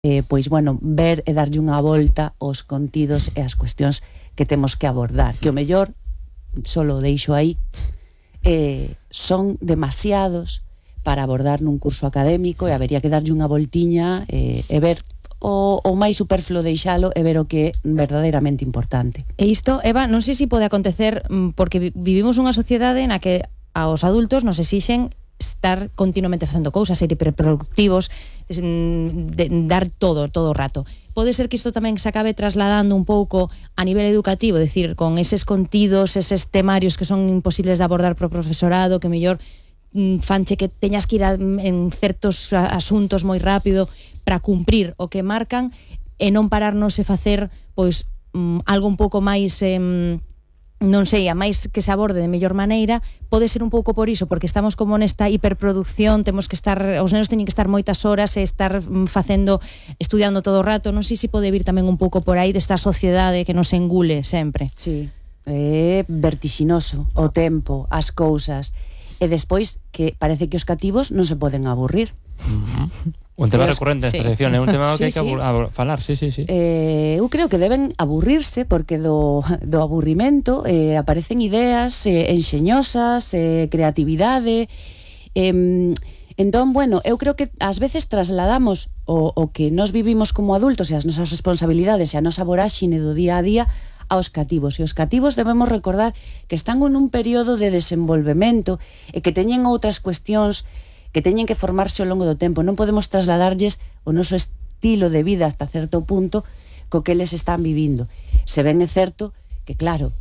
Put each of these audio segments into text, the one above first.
pois, bueno, ver e darlle unha volta aos contidos e as cuestións que temos que abordar, que o mellor, solo deixo aí, son demasiados para abordar nun curso académico e habería que darlle unha voltiña e ver o máis superfluo deixalo e ver o que é verdadeiramente importante. E isto, Eva, non sei se pode acontecer porque vivimos unha sociedade na que aos adultos nos exixen estar continuamente facendo cousas, ser hiperproductivos, dar todo o rato. Pode ser que isto tamén se acabe trasladando un pouco a nivel educativo, decir, con eses contidos, eses temarios que son imposibles de abordar pro profesorado, que mellor fanche que teñas que ir en certos asuntos moi rápido para cumprir o que marcan e non pararnos e facer pois algo un pouco máis non sei, a máis que se aborde de mellor maneira. Pode ser un pouco por iso, porque estamos como nesta hiperproducción, temos que estar, os nenos teñen que estar moitas horas e estar estudiando todo o rato. Non sei se pode vir tamén un pouco por aí desta sociedade que nos engule sempre. Sí, é vertixinoso o tempo, as cousas, e despois que parece que os cativos non se poden aburrir. Un tema recurrente nesta sección, é un tema que hai que falar, sí. Eu creo que deben aburrirse, porque do aburrimento aparecen ideas enxeñosas, creatividade. Entón, bueno, eu creo que ás veces trasladamos o que nós vivimos como adultos e as nosas responsabilidades e a nosa voráxine do día a día aos cativos, e os cativos debemos recordar que están en un período de desenvolvemento e que teñen outras cuestións que teñen que formarse ao longo do tempo. Non podemos trasladarlles o noso estilo de vida hasta certo punto co que eles están vivindo. Se ben é certo que, claro,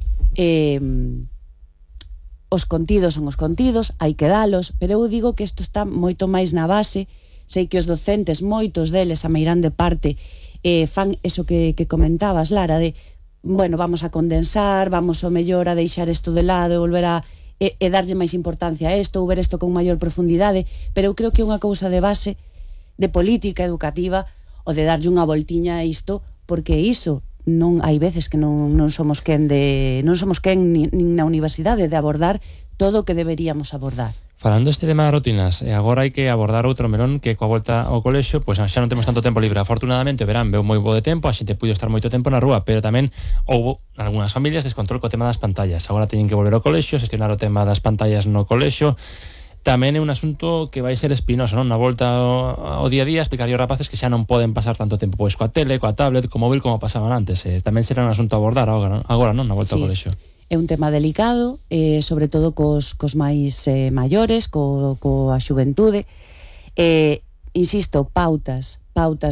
os contidos son os contidos, hai que dalos, pero eu digo que isto está moito máis na base. Sei que os docentes, moitos deles, a meirande parte, fan eso que comentabas, Lara, de, bueno, vamos a condensar, vamos ao mellor a deixar isto de lado e volver a e darlle máis importancia a isto ou ver isto con maior profundidade, pero eu creo que é unha cousa de base de política educativa o de darlle unha voltiña a isto, porque iso non hai veces que non somos quen nin na universidade de abordar todo o que deberíamos abordar. Falando este tema de rutinas, agora hai que abordar outro melón que coa volta ao colexio, pois xa non temos tanto tempo libre. Afortunadamente, o verán veu moi bo de tempo, a xente puido estar moito tempo na rúa, pero tamén houbo algunhas familias descontrol co tema das pantallas. Agora teñen que volver ao colexio, xestionar o tema das pantallas no colexio. Tamén é un asunto que vai ser espinoso, non? Na volta ao día a día, explicaría aos rapaces que xa non poden pasar tanto tempo pois coa tele, coa tablet, co móvil como pasaban antes. Tamén será un asunto a abordar agora, non? Na volta ao colexio. É un tema delicado, sobre todo cos máis maiores, coa xuventude. Insisto, pautas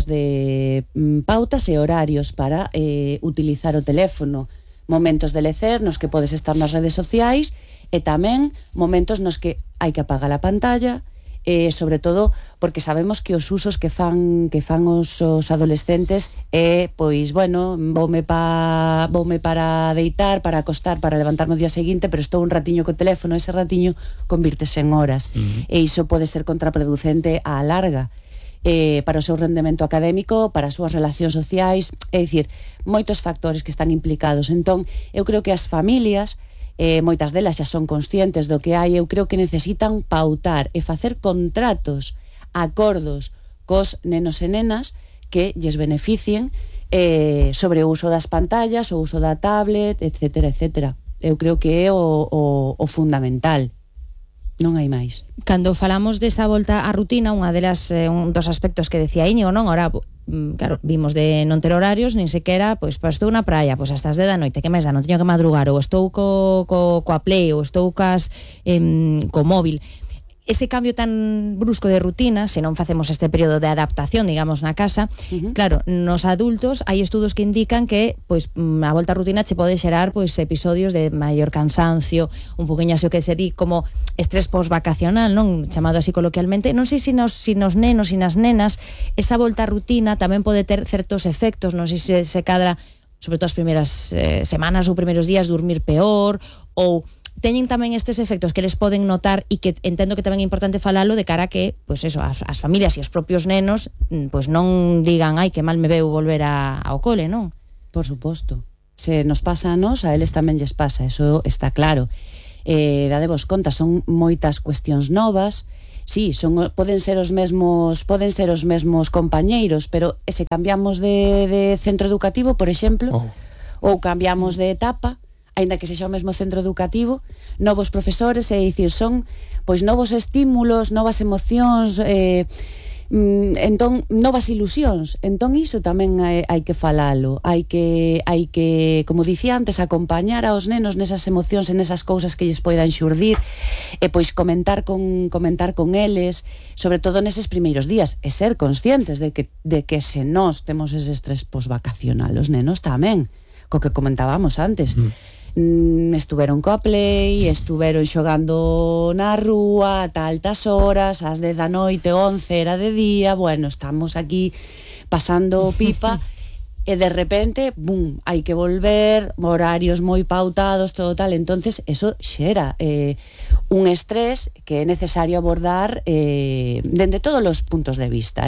e horarios para utilizar o teléfono, momentos de lecer nos que podes estar nas redes sociais e tamén momentos nos que hai que apagar a pantalla, sobre todo porque sabemos que os usos que fan os adolescentes é, pois, bueno, voume para deitar, para acostar, para levantarme o día seguinte, pero estou un ratiño co teléfono, ese ratiño convírtese en horas, e iso pode ser contraproducente á larga para o seu rendemento académico, para as súas relacións sociais, é dicir, moitos factores que están implicados. Entón, eu creo que as familias, moitas delas xa son conscientes do que hai, eu creo que necesitan pautar e facer contratos, acordos cos nenos e nenas que lles beneficien sobre o uso das pantallas, o uso da tablet, etcétera, etcétera. Eu creo que é o fundamental. Non hai máis. Cando falamos desta volta á rutina, un dos aspectos que decía Íñigo, non? Ora, claro, vimos de non ter horarios, nin sequera, pois estou na praia, pois hasta as 10 da noite, que máis dá, non teño que madrugar, ou estou coa play, ou estou co móvil. Ese cambio tan brusco de rutina, se non facemos este período de adaptación, digamos, na casa, claro, nos adultos hai estudos que indican que pois a volta á rutina che pode xerar pois episodios de maior cansancio, un poquinho así o que se di como estrés posvacacional, non, chamado así coloquialmente. Non sei se nos nenos e nas nenas esa volta á rutina tamén pode ter certos efectos, non sei se se cadra, sobre todo as primeiras semanas ou primeiros días, dormir peor, ou teñen tamén estes efectos que les poden notar e que entendo que tamén é importante falalo de cara a que, pois eso, as familias e os propios nenos pois non digan, ai, que mal me veu volver ao cole, non? Por suposto. Se nos pasa a nós, a eles tamén lles pasa, eso está claro. Dadevos conta, son moitas cuestións novas, sí, poden ser os mesmos compañeiros, pero se cambiamos de centro educativo, por exemplo, ou cambiamos de etapa, aínda que sexa o mesmo centro educativo, novos profesores, é dicir, son pois novos estímulos, novas emocións, entón novas ilusións. Entón iso tamén hai que falalo, hai que, como dicía antes, acompañar aos nenos nesas emocións e nesas cousas que lles poidan xurdir, e pois comentar con eles, sobre todo neses primeiros días, e ser conscientes de que se nós temos ese estrés posvacacional, os nenos tamén, co que comentábamos antes. Estuveron coa play, estuveron xogando na rúa ata altas horas, ás 10 da noite, 11 era de día, bueno, estamos aquí pasando pipa e de repente, bum, hai que volver, horarios moi pautados, todo tal. Entonces eso xera un estrés que é necesario abordar dende todos os puntos de vista,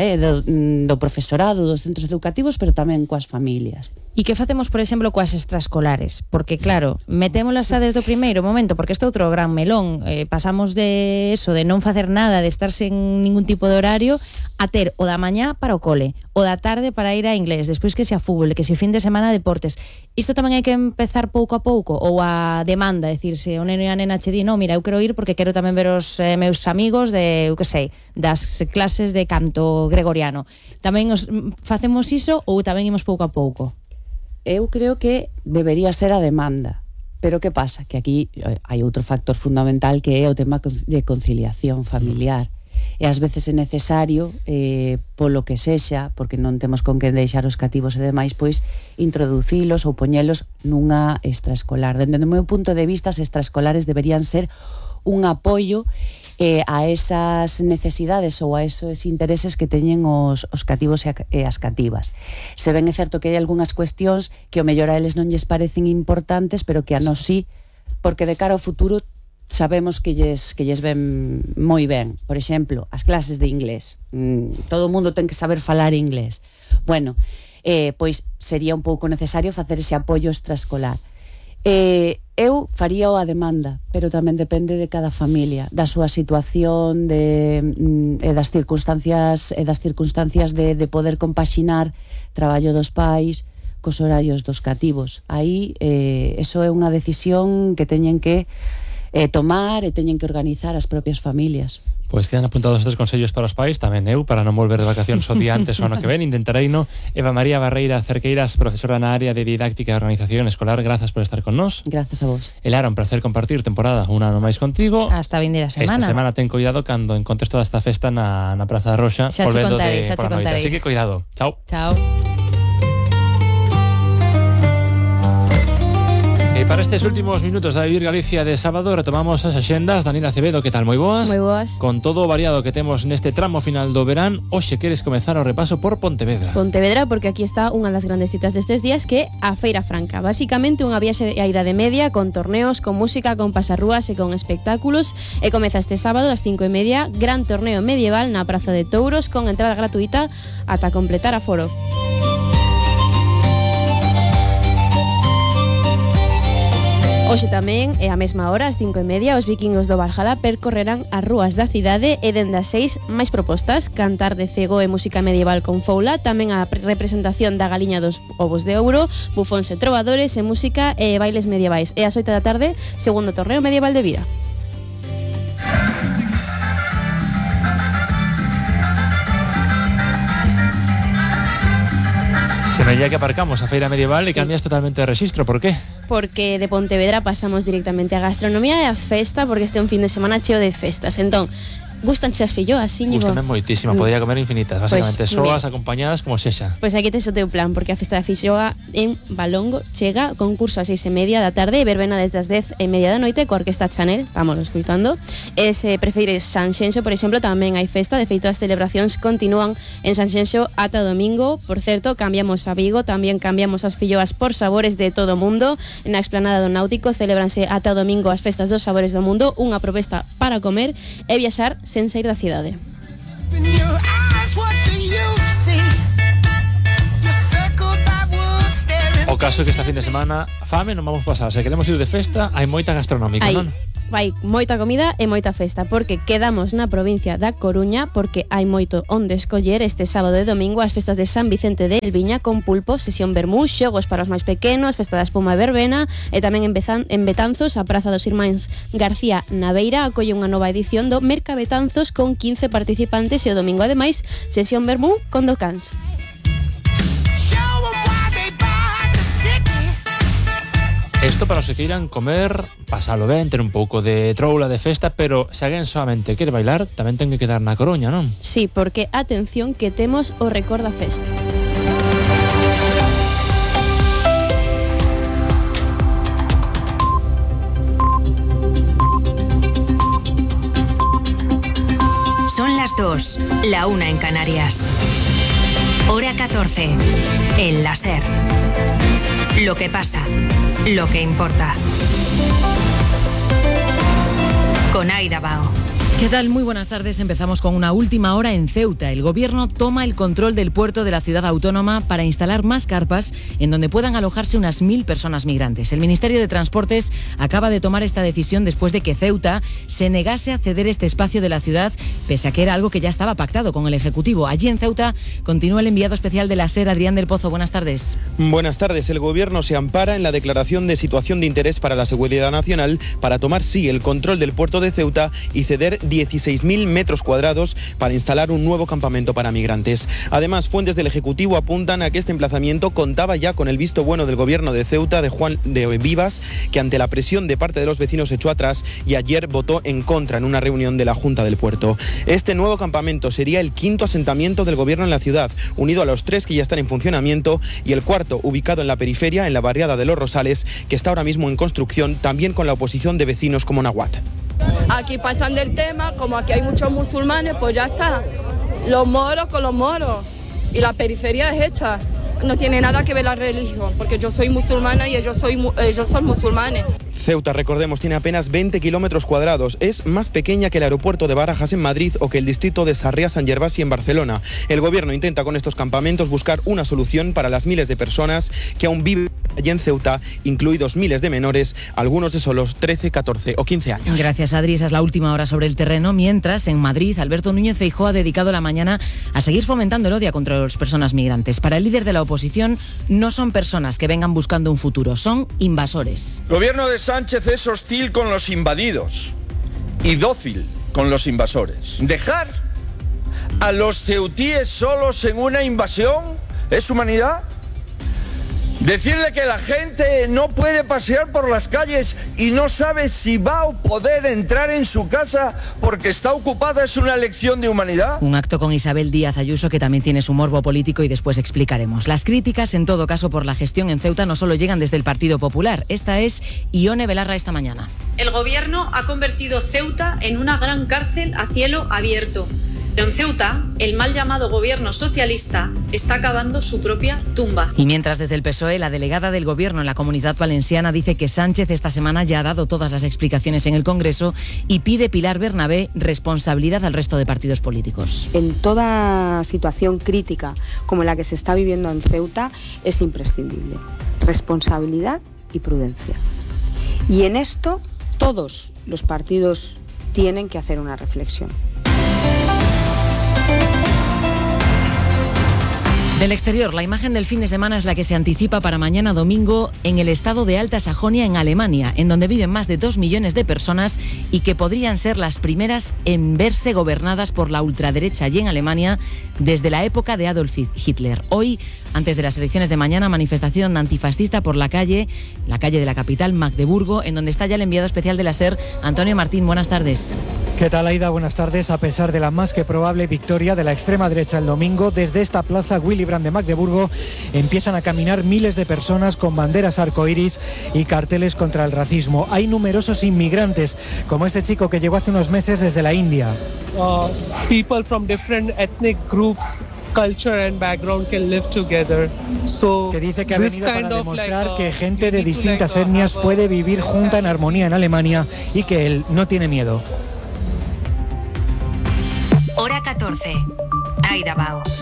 do profesorado, dos centros educativos, pero tamén coas familias. E que facemos, por exemplo, coas extraescolares? Porque, claro, metémolas desde o primeiro momento, porque este é outro gran melón. Pasamos de eso, de non facer nada, de estar sen ningún tipo de horario, a ter o da mañá para o cole, o da tarde para ir a inglés, despois que sea fútbol, que se fin de semana deportes. Isto tamén hai que empezar pouco a pouco, ou a demanda, decirse, o neno e a nena che di, no, mira, eu quero ir porque quero tamén ver os meus amigos de, eu que sei, das clases de canto gregoriano. Tamén facemos iso ou tamén imos pouco a pouco? Eu creo que debería ser a demanda, pero que pasa? Que aquí hai outro factor fundamental, que é o tema de conciliación familiar, e ás veces é necesario, polo que sexa, porque non temos con quen deixar os cativos e demais, pois introducilos ou poñelos nunha extraescolar. Dende o meu punto de vista, as extraescolares deberían ser un apoio a esas necesidades ou a esos intereses que teñen os cativos e as cativas. Se ben é certo que hai algunhas cuestións que o mellor a eles non lles parecen importantes, pero que a nós sí, porque de cara ao futuro sabemos que lles ven moi ben. Por exemplo, as clases de inglés. Todo o mundo ten que saber falar inglés. Bueno, pois sería un pouco necesario facer ese apoio extraescolar. Eu faría a demanda, pero tamén depende de cada familia, da súa situación, e das circunstancias de poder compaxinar traballo dos pais cos horarios dos cativos. Aí eso é unha decisión que teñen que tomar e teñen que organizar as propias familias. Pois quedan apuntados estes consellos para os pais, tamén eu, para non volver de vacacións o día antes o ano que ven, intentareino. Eva María Barreira Cerqueiras, profesora na área de didáctica e organización escolar, grazas por estar con nós. Grazas a vos. Elara, un placer compartir temporada un ano máis contigo. Hasta vindeira semana. Esta semana ten cuidado cando encontres toda esta festa na Praza da Roxa, volvendo de por a noite. Así que cuidado. Chao. Chao. E para estes últimos minutos da Vivir Galicia de sábado retomamos as axendas. Daniela Acevedo, que tal? Moi boas? Moi boas. Con todo o variado que temos neste tramo final do verán, hoxe queres comezar o repaso por Pontevedra. Pontevedra, porque aquí está unha das grandes citas destes días, que é a Feira Franca. Basicamente unha viaxe á Idade Media, con torneos, con música, con pasarrúas e con espectáculos. E comeza este sábado ás 5:30, gran torneo medieval na Praza de Touros, con entrada gratuita ata completar aforo. Hoxe tamén, e a mesma hora, ás 5:30, os vikingos do Valhalla percorrerán as rúas da cidade e dende as 6 máis propostas: cantar de cego e música medieval con foula, tamén a representación da galiña dos ovos de ouro, bufóns e trovadores e música e bailes medievais. E ás 8 da tarde, segundo torneo medieval de vida. Semella que aparcamos a feira medieval e cambias totalmente de rexistro, por qué? Porque de Pontevedra pasamos directamente a gastronomía e a festa, porque este é un fin de semana cheo de festas. Entón, gustanche as filloas, Íñigo? Gústame moitísimo, podría comer infinitas, basicamente, soas acompañadas como sexa. Pois aquí tes o teu plan, porque a festa da filloa en Valongo chega, concurso a 6:30 da tarde e verbena desde as 10:30 da noite coa Orquesta Chanel, vámonos escoitando. E se prefires Sanxenxo, por exemplo, tamén hai festa, de feito as celebracións continúan en Sanxenxo ata o domingo. Por certo, cambiamos a Vigo, tamén cambiamos as filloas por sabores de todo o mundo. Na explanada do Náutico celebranse ata o domingo as festas dos sabores do mundo, unha proposta para comer e viaxar sen sair da cidade. O caso é que esta fin de semana fame non vamos pasar. Se queremos ir de festa, hai moita gastronómica, non? vai moita comida e moita festa, porque quedamos na provincia da Coruña, porque hai moito onde escoller este sábado e domingo as festas de San Vicente de Elviña con pulpo, sesión vermú, xogos para os máis pequenos, festa da espuma e verbena, e tamén en Betanzos, a Praza dos Irmáns García na Beira acolle unha nova edición do Merca Betanzos con 15 participantes e o domingo ademais sesión vermú con docans. Esto para os que queiran comer, pasalo ben, ter un pouco de troula de festa, pero se alguén solamente quere bailar, tamén ten que quedar na Coruña, non? Sí, porque atención que temos o Recorda Fest. Son las 2, la 1 en Canarias. Hora 14, en la SER. Lo que pasa, lo que importa. Con Aida Bao. ¿Qué tal? Muy buenas tardes. Empezamos con una última hora en Ceuta. El gobierno toma el control del puerto de la ciudad autónoma para instalar más carpas en donde puedan alojarse unas 1.000 personas migrantes. El Ministerio de Transportes acaba de tomar esta decisión después de que Ceuta se negase a ceder este espacio de la ciudad, pese a que era algo que ya estaba pactado con el Ejecutivo. Allí en Ceuta continúa el enviado especial de la SER, Adrián del Pozo. Buenas tardes. Buenas tardes. El gobierno se ampara en la declaración de situación de interés para la seguridad nacional para tomar, sí, el control del puerto de Ceuta y ceder 16.000 metros cuadrados para instalar un nuevo campamento para migrantes. Además, fuentes del Ejecutivo apuntan a que este emplazamiento contaba ya con el visto bueno del gobierno de Ceuta, de Juan de Vivas, que ante la presión de parte de los vecinos echó atrás y ayer votó en contra en una reunión de la Junta del Puerto. Este nuevo campamento sería el 5º asentamiento del gobierno en la ciudad, unido a los 3 que ya están en funcionamiento, y el 4º ubicado en la periferia, en la barriada de Los Rosales, que está ahora mismo en construcción, también con la oposición de vecinos como Nahuat. Aquí pasan del tema, como aquí hay muchos musulmanes, pues ya está. Los moros con los moros. Y la periferia es esta. No tiene nada que ver la religión, porque yo soy musulmana y ellos son musulmanes. Ceuta, recordemos, tiene apenas 20 kilómetros cuadrados. Es más pequeña que el aeropuerto de Barajas en Madrid o que el distrito de Sarriá-Sant Gervasi en Barcelona. El gobierno intenta con estos campamentos buscar una solución para las miles de personas que aún viven allí en Ceuta, incluidos miles de menores, algunos de solo 13, 14 o 15 años. Gracias, Adri. Esa es la última hora sobre el terreno. Mientras, en Madrid, Alberto Núñez Feijóo ha dedicado la mañana a seguir fomentando el odio contra las personas migrantes. Para el líder de la oposición, no son personas que vengan buscando un futuro, son invasores. El gobierno de Sánchez es hostil con los invadidos y dócil con los invasores. ¿Dejar a los ceutíes solos en una invasión es humanidad? Decirle que la gente no puede pasear por las calles y no sabe si va a poder entrar en su casa porque está ocupada es una lección de humanidad. Un acto con Isabel Díaz Ayuso que también tiene su morbo político y después explicaremos. Las críticas, en todo caso, por la gestión en Ceuta no solo llegan desde el Partido Popular. Esta es Ione Belarra esta mañana. El gobierno ha convertido Ceuta en una gran cárcel a cielo abierto. En Ceuta, el mal llamado gobierno socialista está cavando su propia tumba. Y mientras desde el PSOE, la delegada del gobierno en la Comunidad Valenciana dice que Sánchez esta semana ya ha dado todas las explicaciones en el Congreso y pide Pilar Bernabé responsabilidad al resto de partidos políticos. En toda situación crítica como la que se está viviendo en Ceuta es imprescindible responsabilidad y prudencia. Y en esto todos los partidos tienen que hacer una reflexión. Del exterior, la imagen del fin de semana es la que se anticipa para mañana domingo en el estado de Alta Sajonia, en Alemania, en donde viven más de 2 millones de personas y que podrían ser las primeras en verse gobernadas por la ultraderecha allí en Alemania desde la época de Adolf Hitler. Hoy, antes de las elecciones de mañana, manifestación antifascista por la calle de la capital, Magdeburgo, en donde está ya el enviado especial de la SER, Antonio Martín. Buenas tardes. ¿Qué tal, Aida? Buenas tardes. A pesar de la más que probable victoria de la extrema derecha el domingo, desde esta plaza Willy Brandt de Magdeburgo empiezan a caminar miles de personas con banderas arcoíris y carteles contra el racismo. Hay numerosos inmigrantes, como este chico que llegó hace unos meses desde la India. People from different ethnic groups, culture and background can live together. So que dice que ha venido para demostrar que gente de distintas etnias puede vivir junta en armonía en Alemania y que él no tiene miedo. Hora 14. Aida Bao.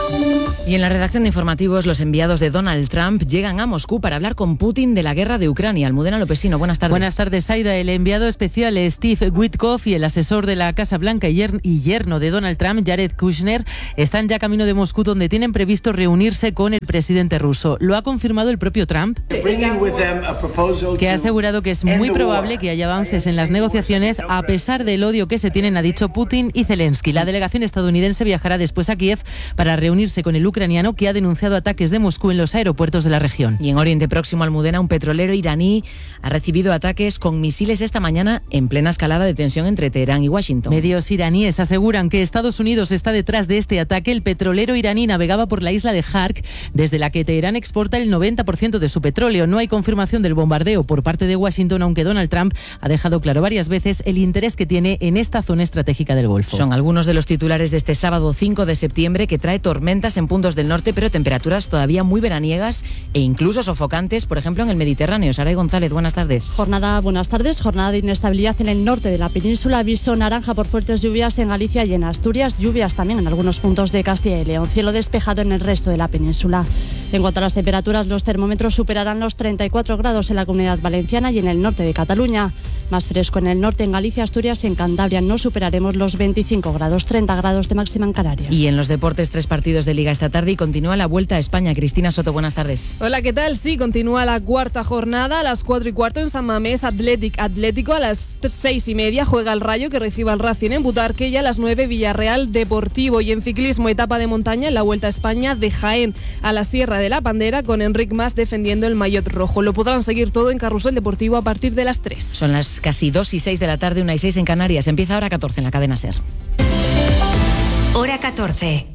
Y en la redacción de informativos, los enviados de Donald Trump llegan a Moscú para hablar con Putin de la guerra de Ucrania. Almudena Lopesino, buenas tardes. Buenas tardes, Aida. El enviado especial Steve Witkoff y el asesor de la Casa Blanca y yerno de Donald Trump, Jared Kushner, están ya camino de Moscú, donde tienen previsto reunirse con el presidente ruso. Lo ha confirmado el propio Trump, que ha asegurado que es muy probable que haya avances en las negociaciones a pesar del odio que se tienen, ha dicho Putin y Zelensky. La delegación estadounidense viajará después a Kiev para reunirse con el ucraniano, que ha denunciado ataques de Moscú en los aeropuertos de la región. Y en Oriente Próximo, Almudena, un petrolero iraní ha recibido ataques con misiles esta mañana en plena escalada de tensión entre Teherán y Washington. Medios iraníes aseguran que Estados Unidos está detrás de este ataque. El petrolero iraní navegaba por la isla de Hark, desde la que Teherán exporta el 90% de su petróleo. No hay confirmación del bombardeo por parte de Washington, aunque Donald Trump ha dejado claro varias veces el interés que tiene en esta zona estratégica del Golfo. Son algunos de los titulares de este sábado 5 de septiembre, que trae tormentas en puntos del norte, pero temperaturas todavía muy veraniegas e incluso sofocantes, por ejemplo en el Mediterráneo. Saray González, buenas tardes. Buenas tardes. Jornada de inestabilidad en el norte de la península. Aviso naranja por fuertes lluvias en Galicia y en Asturias. Lluvias también en algunos puntos de Castilla y León. Cielo despejado en el resto de la península. En cuanto a las temperaturas, los termómetros superarán los 34 grados en la Comunidad Valenciana y en el norte de Cataluña. Más fresco en el norte, en Galicia, Asturias y en Cantabria. No superaremos los 25 grados, 30 grados de máxima en Canarias. Y en los deportes, 3 partidos de Liga esta tarde y continúa la Vuelta a España. Cristina Soto, buenas tardes. Hola, ¿qué tal? Sí, continúa la cuarta jornada a las 4:15 en San Mamés. Atlético a las 6:30 juega el Rayo, que recibe al Racing en Butarque, y a las 9 Villarreal Deportivo. Y en ciclismo, etapa de montaña en la Vuelta a España de Jaén a la Sierra de la Pandera, con Enric Mas defendiendo el maillot rojo. Lo podrán seguir todo en Carrusel Deportivo a partir de las 3. Son las casi 2:06 de la tarde, 1:06 en Canarias. Empieza Hora 14 en la cadena SER. Hora 14.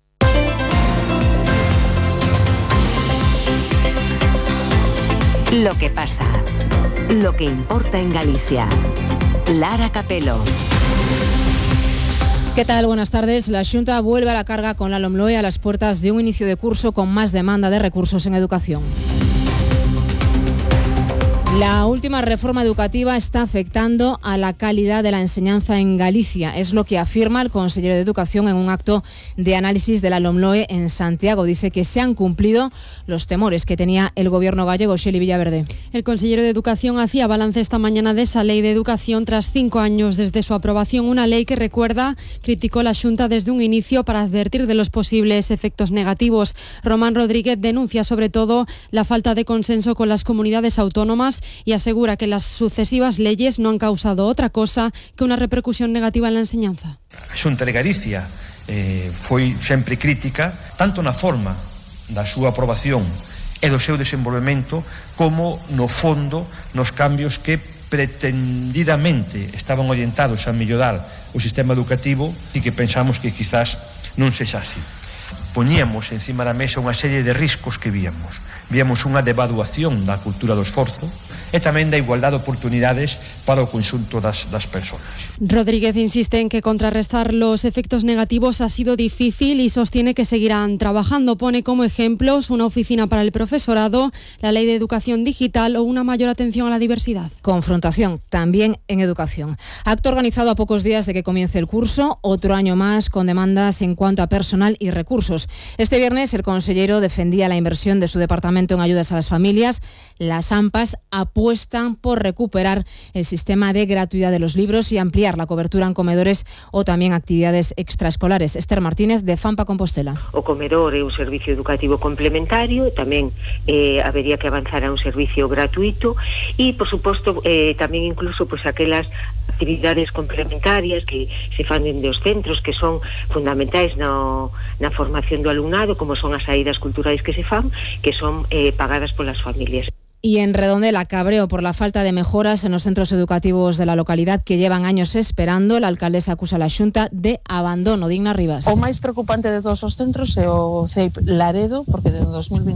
Lo que pasa, lo que importa en Galicia. Lara Capelo. ¿Qué tal? Buenas tardes. La Xunta vuelve a la carga con la LOMLOE a las puertas de un inicio de curso con más demanda de recursos en educación. La última reforma educativa está afectando a la calidad de la enseñanza en Galicia. Es lo que afirma el consejero de Educación en un acto de análisis de la LOMLOE en Santiago. Dice que se han cumplido los temores que tenía el gobierno gallego. Xeli Villaverde. El consejero de Educación hacía balance esta mañana de esa ley de educación tras 5 años desde su aprobación. Una ley que, recuerda, criticó la Xunta desde un inicio para advertir de los posibles efectos negativos. Román Rodríguez denuncia sobre todo la falta de consenso con las comunidades autónomas y asegura que las sucesivas leyes no han causado otra cosa que una repercusión negativa en la enseñanza. A Xunta de Galicia foi sempre crítica tanto na forma da súa aprobación e do seu desenvolvemento como no fondo nos cambios que pretendidamente estaban orientados a mellorar o sistema educativo e que pensamos que quizás non sexa así. Poñíamos encima da mesa unha serie de riscos que víamos unha devaluación da cultura do esforzo e tamén da igualdade de oportunidades para o conxunto das persoas. Rodríguez insiste en que contrarrestar los efectos negativos ha sido difícil y sostiene que seguirán trabajando. Pone como ejemplos una oficina para el profesorado, la ley de educación digital o una mayor atención a la diversidad. Confrontación también en educación. Acto organizado a pocos días de que comience el curso, otro año más con demandas en cuanto a personal y recursos. Este viernes el consellero defendía la inversión de su departamento en ayudas a las familias. Las AMPAs apuestan por recuperar el sistema de gratuidad de los libros y ampliar la cobertura en comedores o también actividades extraescolares. Esther Martínez, de FAMPA Compostela. O comedor é un servicio educativo complementario, tamén habería que avanzar a un servicio gratuito e, por suposto, tamén incluso pues, aquelas actividades complementarias que se fan dende os centros, que son fundamentais na formación do alumnado, como son as saídas culturais que se fan, que son pagadas polas familias. Y en Redondela, cabreo por la falta de mejoras en los centros educativos de la localidad que llevan años esperando. La alcaldesa acusa a la Xunta de abandono. Digna Rivas. O máis preocupante de todos os centros é o CEIP Laredo, porque desde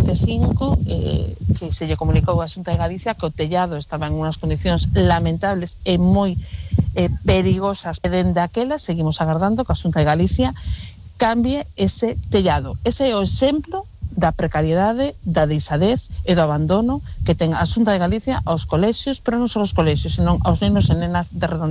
2025 que se lle comunicou a Xunta de Galicia que o tellado estaba en unhas condicións lamentables e moi perigosas. E dende aquela seguimos agardando que a Xunta de Galicia cambie ese tellado. Ese é o exemplo da precariedade, da deixadez e do abandono que ten a Xunta de Galicia aos colexios, pero non só aos colexios, senón aos nenos e nenas de Redondela.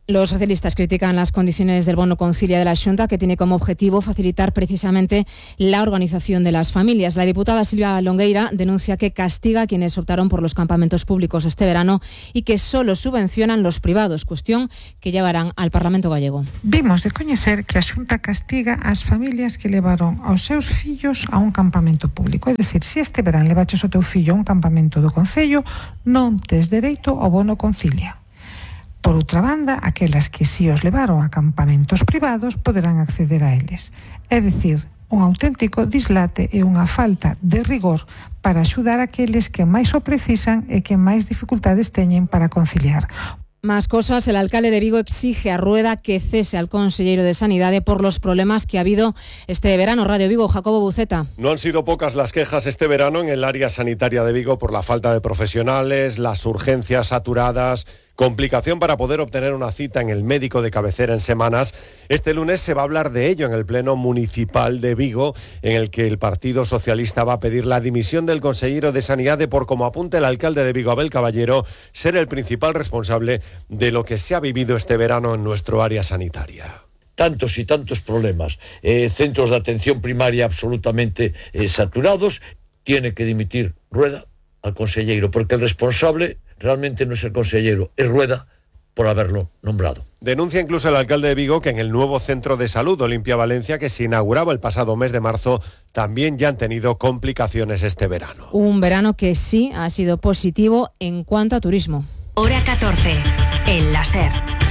Los socialistas critican las condiciones del bono concilia de la Xunta, que tiene como objetivo facilitar precisamente la organización de las familias. La diputada Silvia Longueira denuncia que castiga a quienes optaron por los campamentos públicos este verano y que solo subvencionan los privados, cuestión que llevarán al Parlamento gallego. Vimos de coñecer que a Xunta castiga as familias que levaron aos seus fillos a un campamento público. É dicir, se este verán levaches o teu fillo a un campamento do Concello, non tes dereito ao bono concilia. Por outra banda, aquelas que si os levaron a campamentos privados poderán acceder a eles. É dicir, un auténtico dislate e unha falta de rigor para axudar aqueles que máis o precisan e que máis dificultades teñen para conciliar. Más cosas, el alcalde de Vigo exige a Rueda que cese al consellero de Sanidade por los problemas que ha habido este verano. Radio Vigo, Jacobo Buceta. No han sido pocas las quejas este verano en el área sanitaria de Vigo por la falta de profesionales, las urgencias saturadas, complicación para poder obtener una cita en el médico de cabecera en semanas. Este lunes se va a hablar de ello en el Pleno Municipal de Vigo, en el que el Partido Socialista va a pedir la dimisión del consejero de Sanidade por, como apunta el alcalde de Vigo, Abel Caballero, ser el principal responsable de lo que se ha vivido este verano en nuestro área sanitaria. Tantos y tantos problemas, centros de atención primaria absolutamente saturados. Tiene que dimitir Rueda al consejero, porque el responsable realmente no es el consejero, es Rueda por haberlo nombrado. Denuncia incluso el alcalde de Vigo que en el nuevo centro de salud Olimpia Valencia, que se inauguraba el pasado mes de marzo, también ya han tenido complicaciones este verano. Un verano que sí ha sido positivo en cuanto a turismo. Hora 14, en la SER.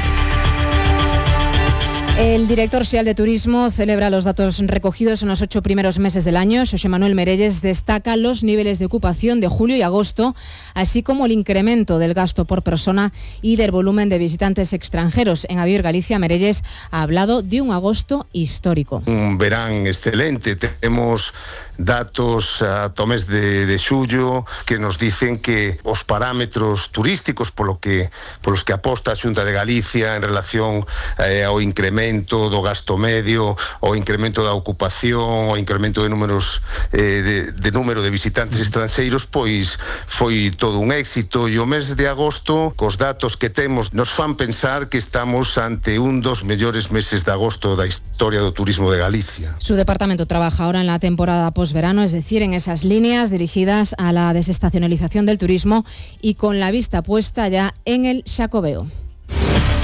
El director xeral de Turismo celebra los datos recogidos en los 8 primeros meses del año. Xosé Manuel Merelles destaca los niveles de ocupación de julio y agosto, así como el incremento del gasto por persona y del volumen de visitantes extranjeros. En Avior Galicia, Merelles ha hablado de un agosto histórico. Un verán excelente. Tenemos datos ata o mes de xullo que nos dicen que os parámetros turísticos polos que aposta a Xunta de Galicia en relación ao incremento do gasto medio, ao incremento da ocupación, ao incremento de números de número de visitantes estranxeiros, pois foi todo un éxito, e o mes de agosto, cos datos que temos, nos fan pensar que estamos ante un dos mellores meses de agosto da historia do turismo de Galicia. Su departamento trabaja ahora en la temporada posverano, es decir, en esas líneas dirigidas a la desestacionalización del turismo y con la vista puesta ya en el Xacobeo.